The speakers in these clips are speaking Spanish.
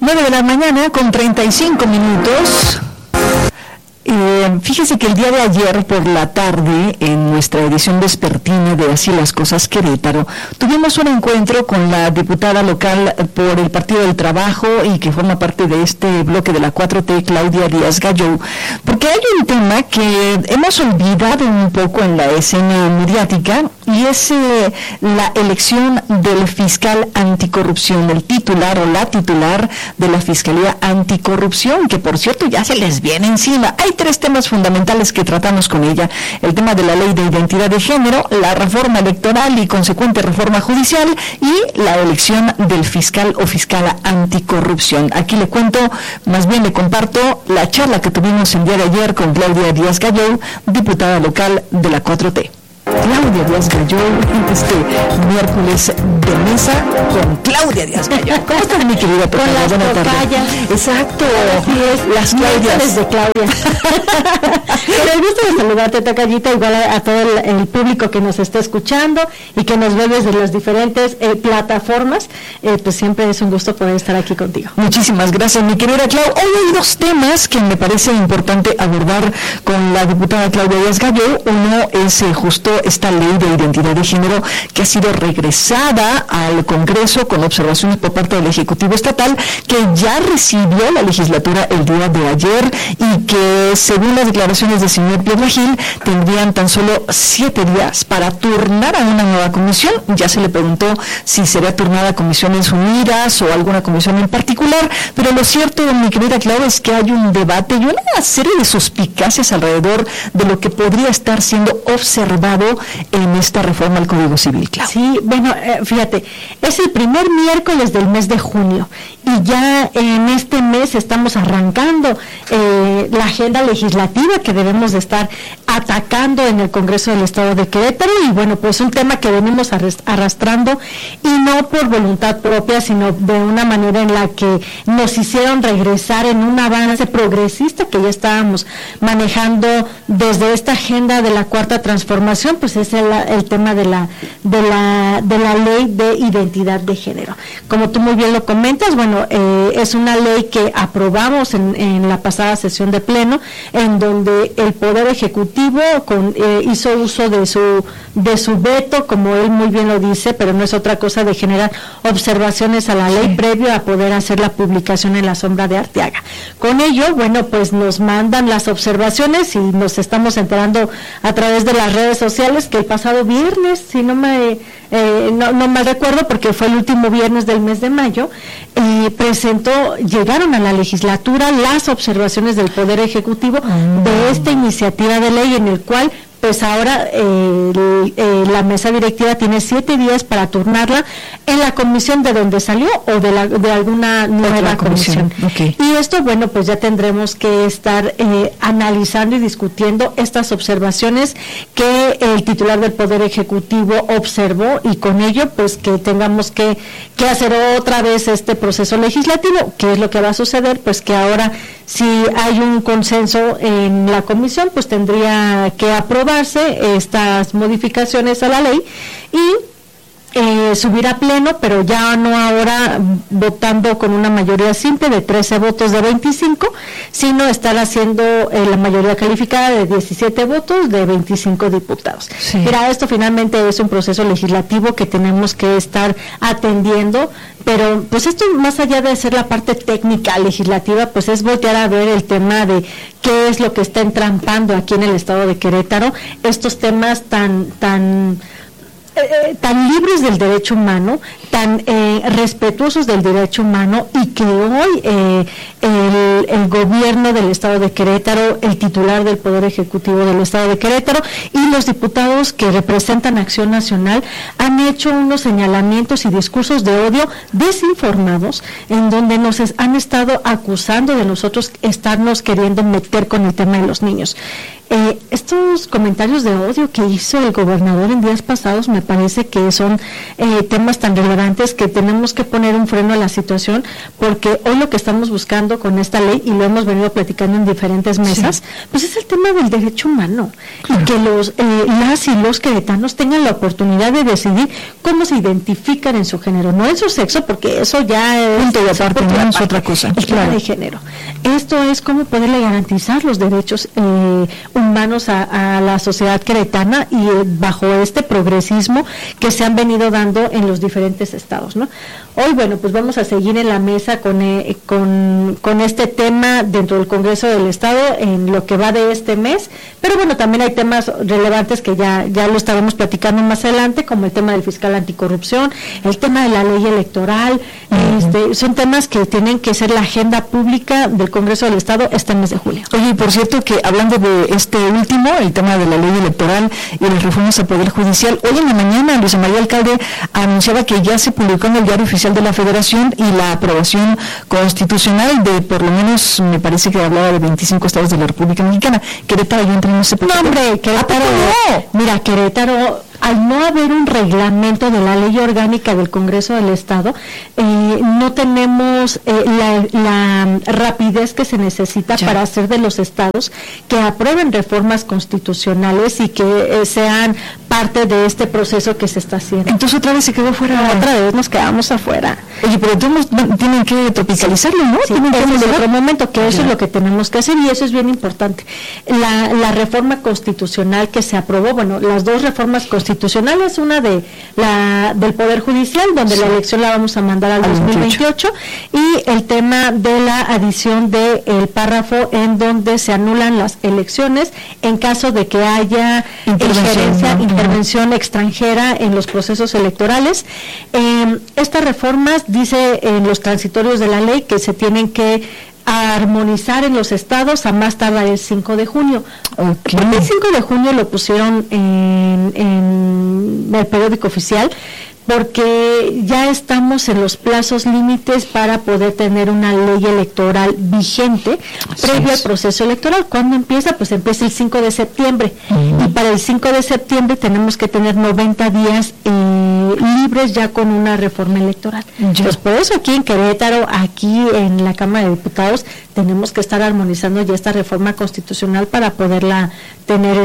9 de la mañana con 35 minutos. Fíjese que el día de ayer por la tarde, en nuestra edición vespertina de Así las Cosas Querétaro, tuvimos un encuentro con la diputada local por el Partido del Trabajo y que forma parte de este bloque de la 4T, Claudia Díaz Gallou, porque hay un tema que hemos olvidado un poco en la escena mediática y es la elección del fiscal anticorrupción, el titular o la titular de la Fiscalía Anticorrupción, que por cierto ya se les viene encima. Hay 3 temas fundamentales que tratamos con ella: el tema de la ley de identidad de género, la reforma electoral y consecuente reforma judicial, y la elección del fiscal o fiscala anticorrupción. Aquí le cuento, más bien le comparto la charla que tuvimos el día de ayer con Claudia Díaz Gallou, diputada local de la 4T. Claudia Díaz Gallou, este miércoles de mesa con Claudia Díaz Gallou. ¿Cómo estás, mi querida? Con las tocayas. Exacto. Así es, las Claudias. de Claudia. Pero el gusto de saludarte, tocayita, igual a todo el público que nos está escuchando y que nos ve desde las diferentes plataformas, pues siempre es un gusto poder estar aquí contigo. Muchísimas gracias, mi querida Clau. Hoy hay 2 temas que me parece importante abordar con la diputada Claudia Díaz Gallou. Uno es justo esta ley de identidad de género que ha sido regresada al Congreso con observaciones por parte del Ejecutivo Estatal, que ya recibió la legislatura el día de ayer y que, según las declaraciones del señor Piedra Gil, tendrían tan solo 7 días para turnar a una nueva comisión. Ya se le preguntó si sería turnada a Comisiones Unidas o alguna comisión en particular, pero lo cierto, mi querida Clau, es que hay un debate y una serie de suspicacias alrededor de lo que podría estar siendo observado en esta reforma al Código Civil, Clau. Sí, bueno, fíjate, es el primer miércoles del mes de junio y ya en este mes estamos arrancando la agenda legislativa que debemos de estar atacando en el Congreso del Estado de Querétaro, y bueno, pues un tema que venimos arrastrando, y no por voluntad propia, sino de una manera en la que nos hicieron regresar en un avance progresista que ya estábamos manejando desde esta agenda de la Cuarta Transformación. Pues es el tema de la ley de identidad de género. Como tú muy bien lo comentas, bueno, es una ley que aprobamos en la pasada sesión de pleno, en donde el Poder Ejecutivo hizo uso de su veto, como él muy bien lo dice, pero no es otra cosa de generar observaciones a la ley previo a poder hacer la publicación en la sombra de Arteaga. Con ello, bueno, pues nos mandan las observaciones y nos estamos enterando a través de las redes sociales que el pasado viernes, si no mal recuerdo, porque fue el último viernes del mes de mayo, llegaron a la legislatura las observaciones del Poder Ejecutivo de esta iniciativa de ley, en el cual pues ahora la mesa directiva tiene 7 días para turnarla en la comisión de donde salió o de alguna nueva comisión. Okay. Y esto, bueno, pues ya tendremos que estar analizando y discutiendo estas observaciones que el titular del Poder Ejecutivo observó, y con ello pues que tengamos que hacer otra vez este proceso legislativo. ¿Qué es lo que va a suceder? Pues que ahora, si hay un consenso en la comisión, pues tendría que aprobarse estas modificaciones a la ley y subir a pleno, pero ya no ahora votando con una mayoría simple de 13 votos de 25, sino estar haciendo la mayoría calificada de 17 votos de 25 diputados. Sí. Mira, esto finalmente es un proceso legislativo que tenemos que estar atendiendo, pero pues esto, más allá de ser la parte técnica legislativa, pues es voltear a ver el tema de qué es lo que está entrampando aquí en el estado de Querétaro, estos temas tan libres del derecho humano, tan respetuosos del derecho humano, y que hoy el gobierno del Estado de Querétaro, el titular del Poder Ejecutivo del Estado de Querétaro y los diputados que representan Acción Nacional han hecho unos señalamientos y discursos de odio desinformados, en donde nos han estado acusando de nosotros estarnos queriendo meter con el tema de los niños. Estos comentarios de odio que hizo el gobernador en días pasados me parece que son temas tan relevantes que tenemos que poner un freno a la situación, porque hoy lo que estamos buscando con esta ley, y lo hemos venido platicando en diferentes mesas, pues es el tema del derecho humano, y que las y los queretanos tengan la oportunidad de decidir cómo se identifican en su género, no en su sexo, porque eso ya es punto de aparte, no es otra cosa. El tema de género. Esto es cómo poderle garantizar los derechos humanos a la sociedad queretana, y bajo este progresismo que se han venido dando en los diferentes estados, ¿no? Hoy, bueno, pues vamos a seguir en la mesa con este tema dentro del Congreso del Estado en lo que va de este mes, pero bueno, también hay temas relevantes que ya lo estaremos platicando más adelante, como el tema del fiscal anticorrupción, el tema de la ley electoral. Son temas que tienen que ser la agenda pública del Congreso del Estado este mes de julio. Oye, y por cierto que hablando de este último, el tema de la ley electoral y las reformas al Poder Judicial, hoy en la mañana Luisa María Alcalde anunciaba que ya se publicó en el Diario Oficial de la Federación y la aprobación constitucional de, por lo menos, me parece que hablaba de 25 estados de la República Mexicana. Querétaro ya entró en ese paquete. No, hombre, Querétaro, mira, Querétaro, al no haber un reglamento de la ley orgánica del Congreso del Estado, no tenemos la rapidez que se necesita para hacer de los estados que aprueben reformas constitucionales y que sean parte de este proceso que se está haciendo. Entonces otra vez se quedó fuera. Otra vez nos quedamos afuera. Oye, pero todos tienen que tropicalizarlo, ¿no? Sí, ese es otro momento, que eso es lo que tenemos que hacer, y eso es bien importante. La reforma constitucional que se aprobó, bueno, las dos reformas constitucionales, una del Poder Judicial, donde la elección la vamos a mandar al 2028, y el tema de la adición del párrafo en donde se anulan las elecciones en caso de que haya intervención extranjera en los procesos electorales. Estas reformas, dice en los transitorios de la ley, que se tienen que armonizar en los estados a más tardar el 5 de junio. Okay. El 5 de junio lo pusieron en el periódico oficial, porque ya estamos en los plazos límites para poder tener una ley electoral vigente previo al proceso electoral. ¿Cuándo empieza? Pues empieza el 5 de septiembre. Y para el 5 de septiembre tenemos que tener 90 días libres ya con una reforma electoral. Entonces, por eso aquí en Querétaro, aquí en la Cámara de Diputados, tenemos que estar armonizando ya esta reforma constitucional para poderla tener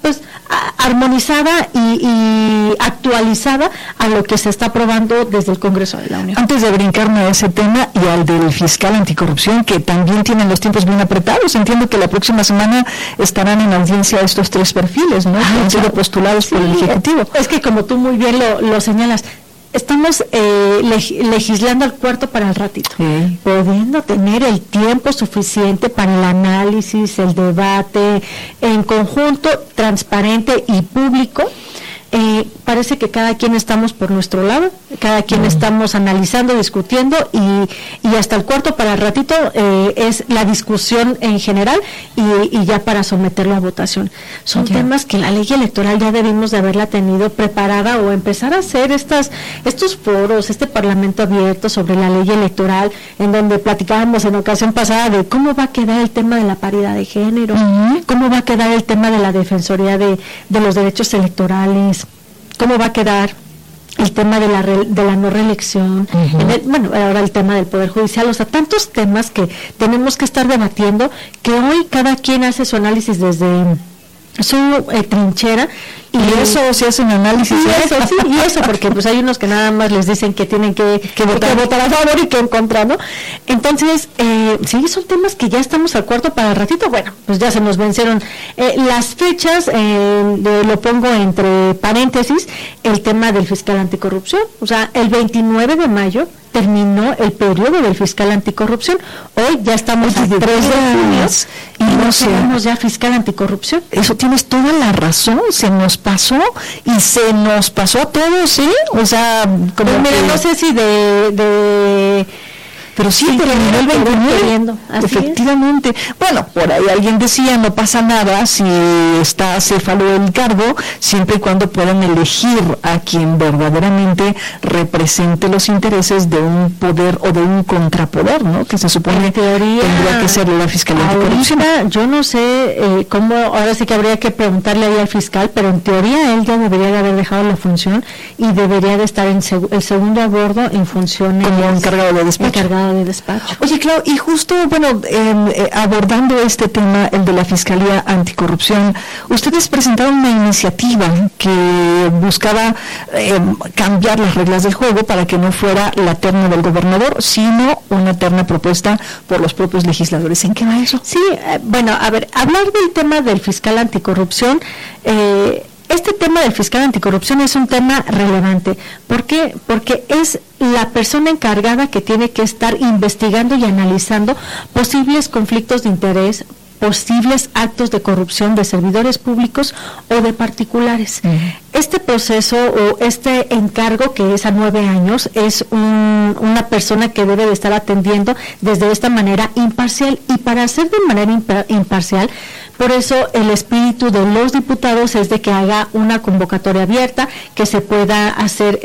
armonizada y actualizada a lo que se está aprobando desde el Congreso de la Unión. Antes de brincarme a ese tema y al del fiscal anticorrupción, que también tienen los tiempos bien apretados, entiendo que la próxima semana estarán en audiencia estos tres perfiles, ¿no? Que han sido postulados por el Ejecutivo. Es que como tú muy bien lo señalas, estamos legislando al cuarto para el ratito, pudiendo tener el tiempo suficiente para el análisis, el debate en conjunto, transparente y público. Parece que cada quien estamos por nuestro lado, cada quien estamos analizando, discutiendo, y hasta el cuarto para el ratito es la discusión en general y ya para someterlo a votación. Son temas que la ley electoral ya debimos de haberla tenido preparada, o empezar a hacer estos foros, este parlamento abierto sobre la ley electoral, en donde platicábamos en ocasión pasada de cómo va a quedar el tema de la paridad de género, cómo va a quedar el tema de la Defensoría de los Derechos Electorales, cómo va a quedar el tema de la no reelección, ahora el tema del Poder Judicial, o sea, tantos temas que tenemos que estar debatiendo, que hoy cada quien hace su análisis desde su trinchera, y eso se hace un análisis, y eso porque pues hay unos que nada más les dicen que tienen que votar a favor y que en contra, ¿no? Entonces, sí, son temas que ya estamos al cuarto para el ratito. Bueno, pues ya se nos vencieron las fechas, lo pongo entre paréntesis, el tema del fiscal anticorrupción, o sea, el 29 de mayo terminó el periodo del fiscal anticorrupción. Hoy ya estamos a 3 de junio y no tenemos ya fiscal anticorrupción. Eso tienes toda la razón, se nos pasó a todos, ¿sí? O sea, como mira, no sé si de Pero sí, terminó el 29. Efectivamente. Bueno, por ahí alguien decía, no pasa nada si está acéfalo el cargo, siempre y cuando puedan elegir a quien verdaderamente represente los intereses de un poder o de un contrapoder, ¿no? Que se supone tendría que ser la Fiscalía Anticorrupción. Yo no sé cómo, ahora sí que habría que preguntarle ahí al fiscal, pero en teoría él ya debería de haber dejado la función y debería de estar en el segundo a bordo en funciones como encargado de despacho. Oye, Clau, y justo, bueno, abordando este tema, el de la Fiscalía Anticorrupción, ustedes presentaron una iniciativa que buscaba cambiar las reglas del juego para que no fuera la terna del gobernador, sino una terna propuesta por los propios legisladores. ¿En qué va eso? Sí, bueno, a ver, hablar del tema del fiscal anticorrupción, este tema del fiscal anticorrupción es un tema relevante. ¿Por qué? Porque es la persona encargada que tiene que estar investigando y analizando posibles conflictos de interés, posibles actos de corrupción de servidores públicos o de particulares. Este proceso o este encargo, que es a 9 años, es una persona que debe de estar atendiendo desde esta manera imparcial, y para hacer de manera imparcial, por eso el espíritu de los diputados es de que haga una convocatoria abierta, que se pueda hacer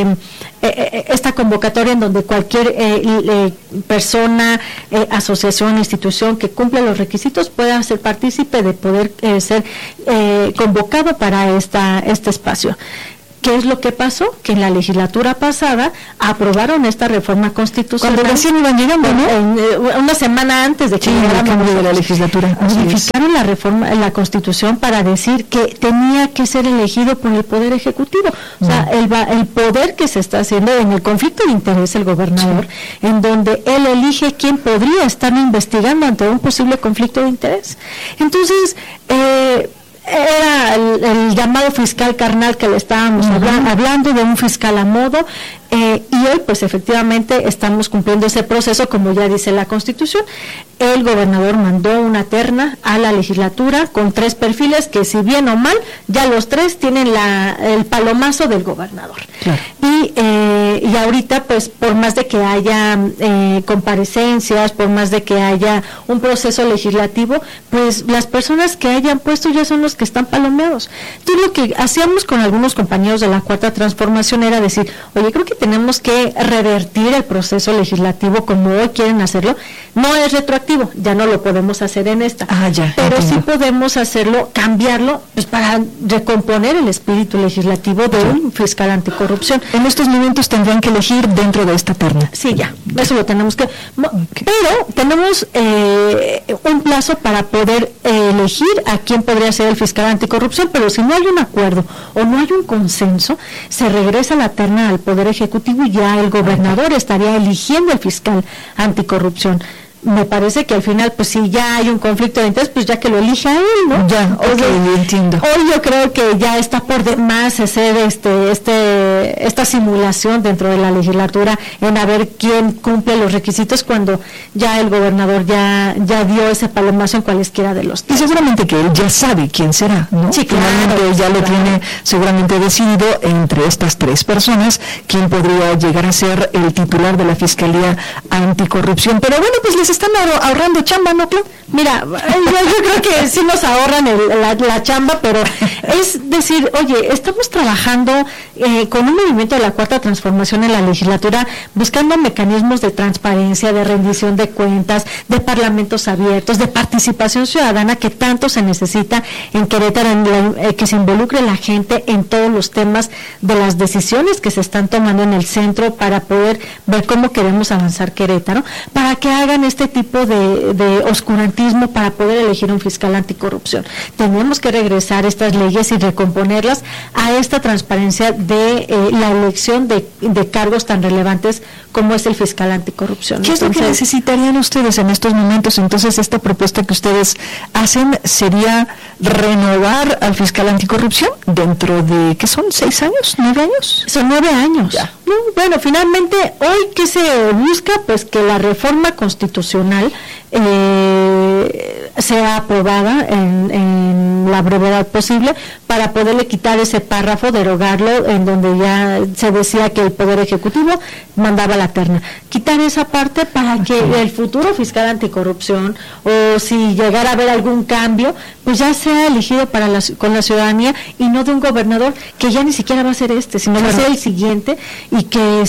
esta convocatoria en donde cualquier persona, asociación, institución que cumpla los requisitos pueda ser partícipe de poder ser convocado para este espacio. ¿Qué es lo que pasó? Que en la legislatura pasada aprobaron esta reforma constitucional. Cuando recién iban llegando, ¿no? Una semana antes de que llegara el cambio de la legislatura. Modificaron la reforma, la Constitución, para decir que tenía que ser elegido por el Poder Ejecutivo. O sea, el poder que se está haciendo en el conflicto de interés, el gobernador, en donde él elige quién podría estar investigando ante un posible conflicto de interés. Entonces, era el llamado fiscal carnal que le estábamos hablando, de un fiscal a modo, y hoy pues efectivamente estamos cumpliendo ese proceso como ya dice la Constitución. El gobernador mandó una terna a la legislatura con 3 perfiles que, si bien o mal, ya los 3 tienen el palomazo del gobernador. Claro. Y ahorita pues por más de que haya comparecencias, por más de que haya un proceso legislativo, pues las personas que hayan puesto ya son los que están palomeados. Entonces lo que hacíamos con algunos compañeros de la Cuarta Transformación era decir, oye, creo que tenemos que revertir el proceso legislativo como hoy quieren hacerlo. No es retroactivo, ya no lo podemos hacer en esta, pero entiendo. Sí podemos hacerlo, cambiarlo, pues para recomponer el espíritu legislativo de un fiscal anticorrupción. En estos momentos tendrían que elegir dentro de esta terna. Sí, ya, eso lo tenemos que... Pero tenemos un plazo para poder elegir a quién podría ser el fiscal anticorrupción, pero si no hay un acuerdo o no hay un consenso, se regresa la terna al Poder Ejecutivo y ya el gobernador estaría eligiendo al fiscal anticorrupción. Me parece que al final, pues si ya hay un conflicto de interés, pues ya que lo elija él, ¿no? Ya, entiendo. Hoy yo creo que ya está por demás hacer esta simulación dentro de la legislatura en a ver quién cumple los requisitos, cuando ya el gobernador ya dio ese palomazo en cualesquiera de los 3. Y seguramente que él ya sabe quién será, ¿no? Sí, finalmente ya lo tiene seguramente decidido entre estas 3 personas quién podría llegar a ser el titular de la Fiscalía Anticorrupción. Pero bueno, pues les están ahorrando chamba, ¿no, Clau? Mira, yo creo que sí nos ahorran la chamba, pero es decir, oye, estamos trabajando con un movimiento de la Cuarta Transformación en la legislatura, buscando mecanismos de transparencia, de rendición de cuentas, de parlamentos abiertos, de participación ciudadana que tanto se necesita en Querétaro, que se involucre la gente en todos los temas de las decisiones que se están tomando en el centro para poder ver cómo queremos avanzar Querétaro, para que hagan este tipo de oscurantismo para poder elegir un fiscal anticorrupción. Tenemos que regresar estas leyes y recomponerlas a esta transparencia de la elección de cargos tan relevantes como es el fiscal anticorrupción. ¿Qué es lo que necesitarían ustedes en estos momentos? Entonces, esta propuesta que ustedes hacen sería renovar al fiscal anticorrupción dentro de, ¿qué son? ¿6 años? ¿9 años? Son 9 años. Ya. No, bueno, finalmente, hoy, ¿qué se busca? Pues que la reforma constitucional sea aprobada en la brevedad posible para poderle quitar ese párrafo, derogarlo, en donde ya se decía que el Poder Ejecutivo mandaba la terna. Quitar esa parte para que el futuro fiscal anticorrupción, o si llegara a haber algún cambio, pues ya sea elegido con la ciudadanía y no de un gobernador que ya ni siquiera va a ser sino va a ser el siguiente, y que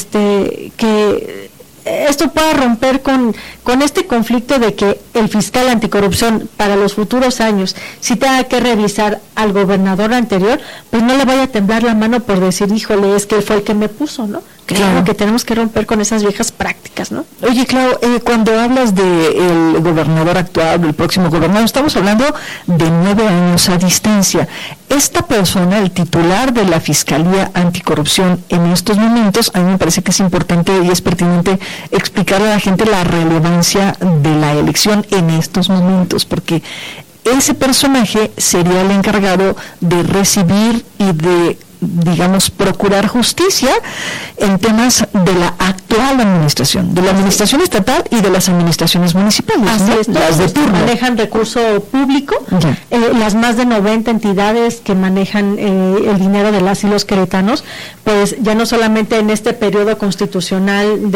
esto pueda romper con este conflicto de que el fiscal anticorrupción para los futuros años, si tenga que revisar al gobernador anterior, pues no le vaya a temblar la mano por decir, híjole, es que fue el que me puso, ¿no? Claro que tenemos que romper con esas viejas prácticas, ¿no? Oye, Clau, cuando hablas del gobernador actual, del próximo gobernador, estamos hablando de 9 años a distancia. Esta persona, el titular de la Fiscalía Anticorrupción en estos momentos, a mí me parece que es importante y es pertinente explicarle a la gente la relevancia de la elección en estos momentos, porque ese personaje sería el encargado de recibir y de, digamos, procurar justicia en temas de la actual administración, de la administración estatal y de las administraciones municipales, ¿no? Las de turno. Manejan recurso público, las más de 90 entidades que manejan el dinero de las y los queretanos, pues ya no solamente en este periodo constitucional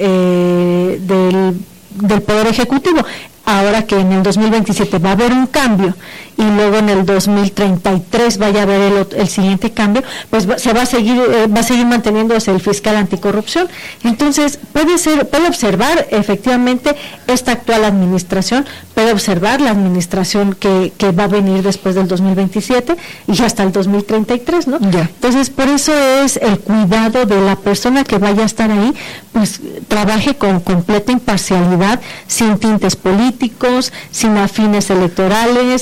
del Poder Ejecutivo, ahora que en el 2027 va a haber un cambio y luego en el 2033 vaya a haber el siguiente cambio, pues va a seguir manteniéndose el fiscal anticorrupción. Entonces puede observar efectivamente esta actual administración, puede observar la administración que va a venir después del 2027 y hasta el 2033, ¿no? Entonces, por eso es el cuidado de la persona que vaya a estar ahí, pues trabaje con completa imparcialidad, sin tintes políticos, sin afines electorales,